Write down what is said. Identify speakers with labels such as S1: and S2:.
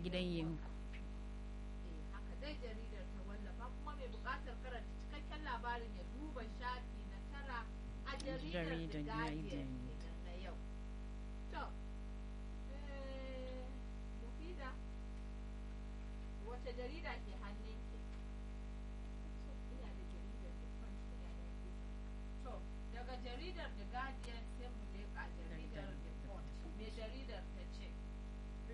S1: gidan yin
S2: haka dai jaridar ta wallafa kuma mai buƙatar karanta cikakken labarin ya duba shafi na 9 a jaridar The Guardian kenan na yau. To, Mufida, wace jarida ke